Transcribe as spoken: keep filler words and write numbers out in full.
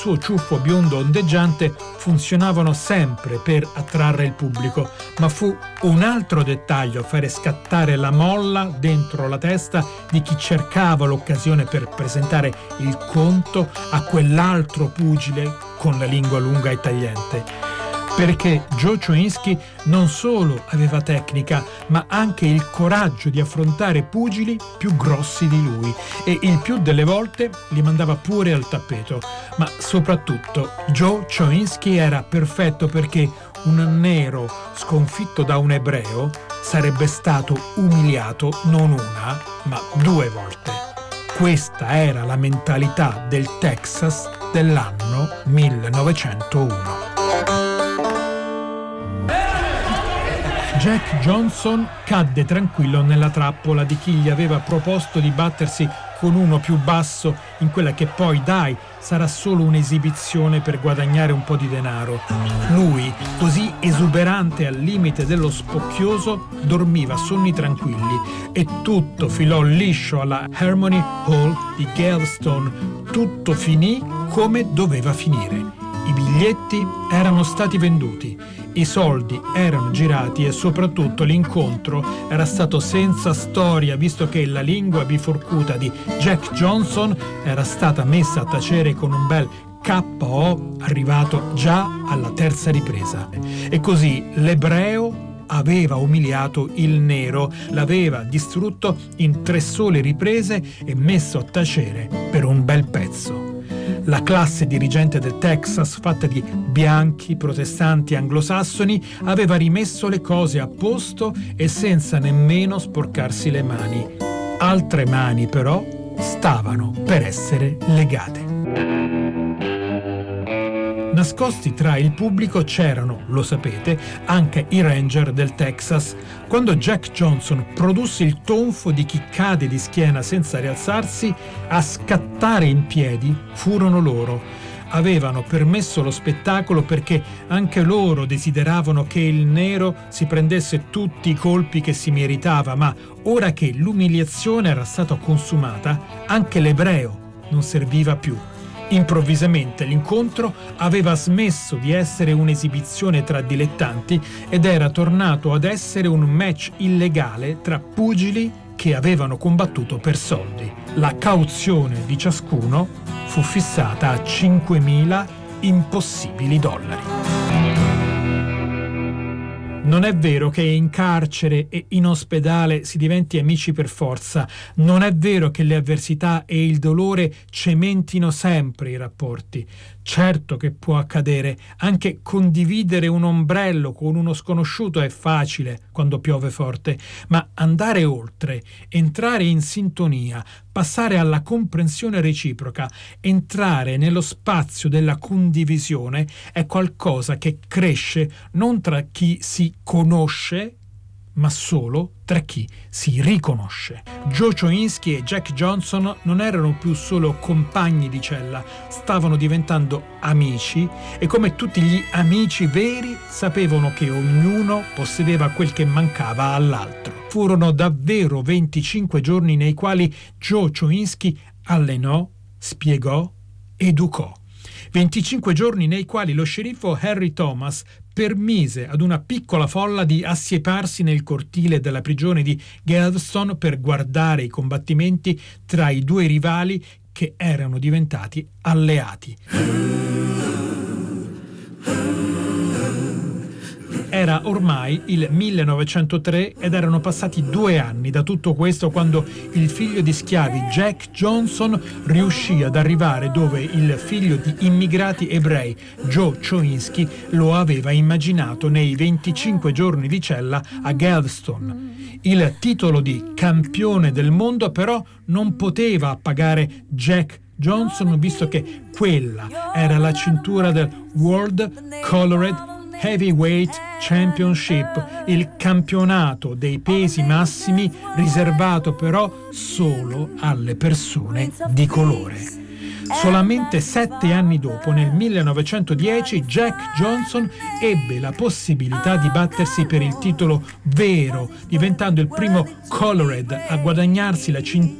suo ciuffo biondo ondeggiante funzionavano sempre per attrarre il pubblico, ma fu un altro dettaglio fare scattare la molla dentro la testa di chi cercava l'occasione per presentare il conto a quell'altro pugile con la lingua lunga e tagliente. Perché Joe Chojinski non solo aveva tecnica, ma anche il coraggio di affrontare pugili più grossi di lui e il più delle volte li mandava pure al tappeto. Ma soprattutto Joe Chojinski era perfetto perché un nero sconfitto da un ebreo sarebbe stato umiliato non una, ma due volte. Questa era la mentalità del Texas dell'anno millenovecentouno. Jack Johnson cadde tranquillo nella trappola di chi gli aveva proposto di battersi con uno più basso in quella che poi, dai, sarà solo un'esibizione per guadagnare un po' di denaro. Lui, così esuberante al limite dello spocchioso, dormiva sonni tranquilli e tutto filò liscio alla Harmony Hall di Galveston. Tutto finì come doveva finire. I biglietti erano stati venduti, i soldi erano girati e soprattutto l'incontro era stato senza storia, visto che la lingua biforcuta di Jack Johnson era stata messa a tacere con un bel K O arrivato già alla terza ripresa. E così l'ebreo aveva umiliato il nero, l'aveva distrutto in tre sole riprese e messo a tacere per un bel pezzo. La classe dirigente del Texas, fatta di bianchi, protestanti, anglosassoni, aveva rimesso le cose a posto e senza nemmeno sporcarsi le mani. Altre mani, però, stavano per essere legate. Nascosti tra il pubblico c'erano, lo sapete, anche i Ranger del Texas. Quando Jack Johnson produsse il tonfo di chi cade di schiena senza rialzarsi, a scattare in piedi furono loro. Avevano permesso lo spettacolo perché anche loro desideravano che il nero si prendesse tutti i colpi che si meritava, ma ora che l'umiliazione era stata consumata, anche l'ebreo non serviva più. Improvvisamente l'incontro aveva smesso di essere un'esibizione tra dilettanti ed era tornato ad essere un match illegale tra pugili che avevano combattuto per soldi. La cauzione di ciascuno fu fissata a cinquemila impossibili dollari. Non è vero che in carcere e in ospedale si diventi amici per forza. Non è vero che le avversità e il dolore cementino sempre i rapporti. Certo che può accadere, anche condividere un ombrello con uno sconosciuto è facile quando piove forte, ma andare oltre, entrare in sintonia, passare alla comprensione reciproca, entrare nello spazio della condivisione è qualcosa che cresce non tra chi si conosce, ma solo tra chi si riconosce. Joe Chojinski e Jack Johnson non erano più solo compagni di cella, stavano diventando amici e come tutti gli amici veri sapevano che ognuno possedeva quel che mancava all'altro. Furono davvero venticinque giorni nei quali Joe Chojinski allenò, spiegò, educò. venticinque giorni nei quali lo sceriffo Harry Thomas permise ad una piccola folla di assieparsi nel cortile della prigione di Galveston per guardare i combattimenti tra i due rivali che erano diventati alleati. Era ormai il millenovecentotre ed erano passati due anni da tutto questo quando il figlio di schiavi Jack Johnson riuscì ad arrivare dove il figlio di immigrati ebrei Joe Chojinski lo aveva immaginato nei venticinque giorni di cella a Galveston. Il titolo di campione del mondo però non poteva appagare Jack Johnson, visto che quella era la cintura del World Colored Heavyweight Championship, il campionato dei pesi massimi riservato però solo alle persone di colore. Solamente sette anni dopo, nel millenovecentodieci, Jack Johnson ebbe la possibilità di battersi per il titolo vero, diventando il primo colored a guadagnarsi la cintura